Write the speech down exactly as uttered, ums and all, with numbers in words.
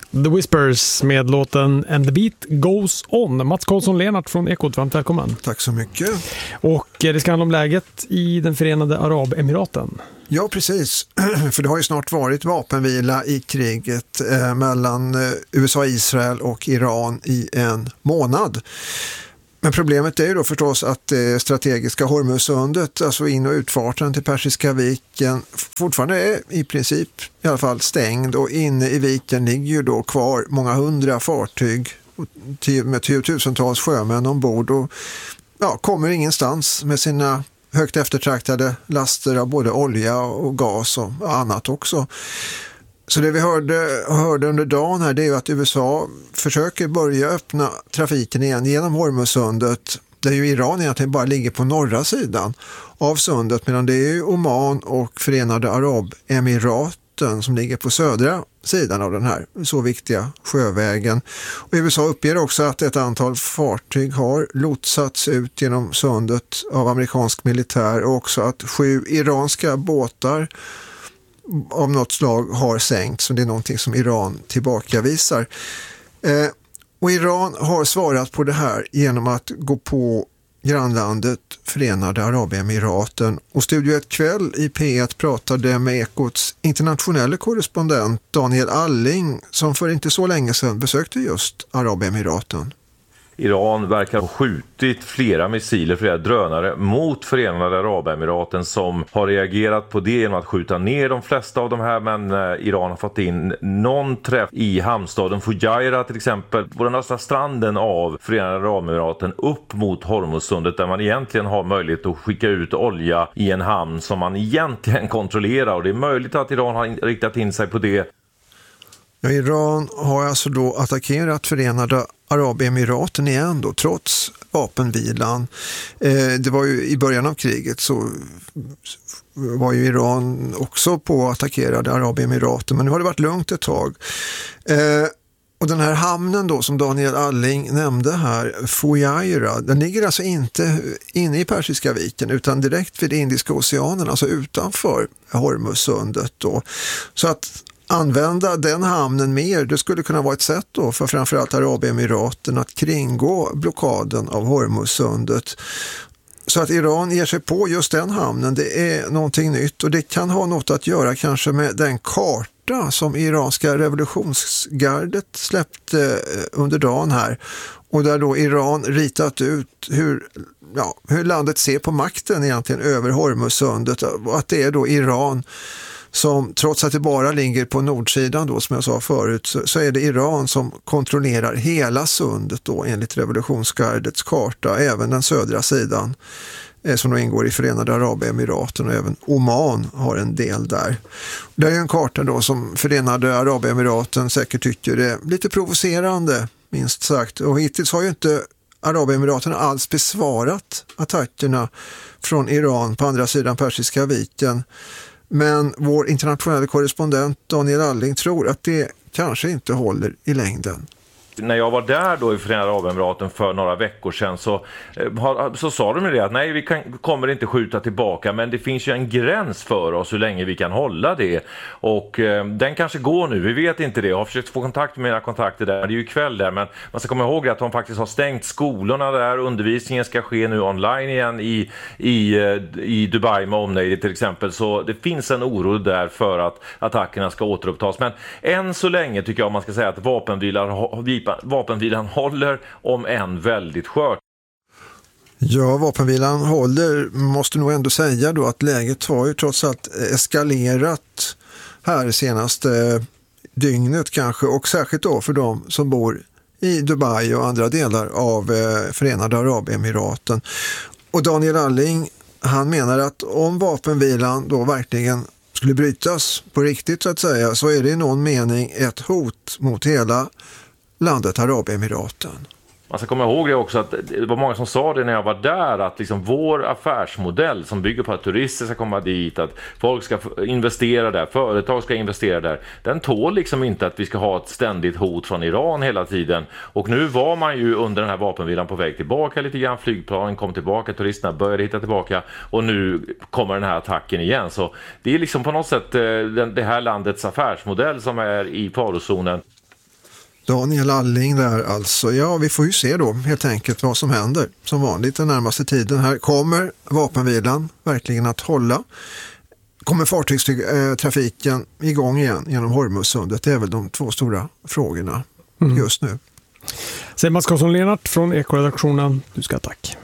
The Whispers med låten And the Beat Goes On. Mats Karlsson-Lennart från Ekot, varmt välkommen. Tack så mycket. Och det ska handla om läget i den Förenade Arabemiraten. Ja, precis. För det har ju snart varit vapenvila i kriget eh, mellan eh, U S A, Israel och Iran i en månad. Men problemet är ju då förstås att det strategiska Hormuzsundet, alltså in- och utfarten till Persiska viken, fortfarande är i princip i alla fall stängd, och inne i viken ligger ju då kvar många hundra fartyg med tiotusentals sjömän ombord och ja, kommer ingenstans med sina högt eftertraktade laster av både olja och gas och annat också. Så det vi hörde, hörde under dagen här, det är ju att U S A försöker börja öppna trafiken igen genom Hormuzsundet, där ju Iran egentligen bara ligger på norra sidan av sundet, medan det är ju Oman och Förenade Arabemiraten som ligger på södra sidan av den här så viktiga sjövägen. Och U S A uppger också att ett antal fartyg har lotsats ut genom sundet av amerikansk militär, och också att sju iranska båtar av något slag har sänkt, så det är någonting som Iran tillbakavisar. Eh, och Iran har svarat på det här genom att gå på grannlandet Förenade Arabemiraten. Och Studio ett kväll i P ett pratade med Ekots internationella korrespondent Daniel Alling, som för inte så länge sedan besökte just Arabemiraten. Iran verkar ha skjutit flera missiler, flera drönare mot Förenade Arabemiraten, som har reagerat på det genom att skjuta ner de flesta av de här, men eh, Iran har fått in någon träff i hamnstaden Fujairah till exempel, på den östra stranden av Förenade Arabemiraten upp mot Hormuzsundet, där man egentligen har möjlighet att skicka ut olja i en hamn som man egentligen kontrollerar, och det är möjligt att Iran har riktat in sig på det. Ja, Iran har alltså då attackerat Förenade Arabemiraten igen då, trots vapenvilan. Eh, det var ju i början av kriget så var ju Iran också på attackerade Arabemiraten, men nu har det varit lugnt ett tag. Eh, och den här hamnen då som Daniel Alling nämnde här, Fujairah, den ligger alltså inte inne i Persiska viken utan direkt vid Indiska oceanen, alltså utanför Hormuzsundet då. Så att använda den hamnen mer, det skulle kunna vara ett sätt då för framförallt Arabemiraten att kringgå blockaden av Hormuzsundet. Så att Iran ger sig på just den hamnen, det är någonting nytt, och det kan ha något att göra kanske med den karta som iranska revolutionsgardet släppte under dagen här, och där då Iran ritat ut hur, ja, hur landet ser på makten egentligen över Hormuzsundet, och att det är då Iran som, trots att det bara ligger på nordsidan då, som jag sa förut, så, så är det Iran som kontrollerar hela sundet då enligt revolutionsgardets karta, även den södra sidan eh, som då ingår i Förenade Arabemiraten, och även Oman har en del där. Det är en karta då som Förenade Arabemiraten säkert tycker är lite provocerande, minst sagt, och hittills har ju inte Arabemiraten alls besvarat attackerna från Iran på andra sidan Persiska viken. Men vår internationella korrespondent Daniel Alling tror att det kanske inte håller i längden. När jag var där då i Förenade Arabemiraten för några veckor sedan så, så sa de det att nej, vi kan, kommer inte skjuta tillbaka, men det finns ju en gräns för oss hur länge vi kan hålla det, och eh, den kanske går nu, vi vet inte det. Jag har försökt få kontakt med mina kontakter där, det är ju kväll där, men man ska komma ihåg att de faktiskt har stängt skolorna där, undervisningen ska ske nu online igen i, i, i Dubai med omnejd till exempel, så det finns en oro där för att attackerna ska återupptas, men än så länge tycker jag man ska säga att vapenvilan vapenvilan håller, om än väldigt skört. Ja, vapenvilan håller, måste nog ändå säga då att läget har ju trots allt eskalerat här senaste dygnet kanske, och särskilt då för de som bor i Dubai och andra delar av Förenade Arabemiraten. Och Daniel Alling, han menar att om vapenvilan då verkligen skulle brytas på riktigt så att säga, så är det i någon mening ett hot mot hela landet Arabemiraten. Man ska komma ihåg det också, att det var många som sa det när jag var där, att liksom vår affärsmodell som bygger på att turister ska komma dit, att folk ska investera där, företag ska investera där, den tål liksom inte att vi ska ha ett ständigt hot från Iran hela tiden. Och nu var man ju under den här vapenvilan på väg tillbaka lite grann, flygplanen kom tillbaka, turisterna började hitta tillbaka, och nu kommer den här attacken igen. Så det är liksom på något sätt det här landets affärsmodell som är i farozonen. Daniel Alling där alltså. Ja, vi får ju se då helt enkelt vad som händer. Som vanligt den närmaste tiden här. Kommer vapenvilan verkligen att hålla? Kommer fartygstrafiken igång igen genom Hormuzsundet? Det är väl de två stora frågorna mm. just nu. Säger Mats Karlsson Lennart från Ekoredaktionen. Du ska tack.